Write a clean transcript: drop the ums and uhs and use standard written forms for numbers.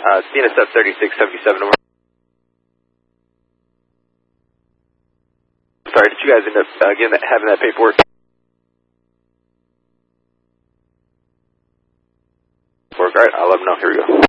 CNSF 3677 over. Sorry, did you guys end up having that paperwork? All right, I'll let them know. Here we go.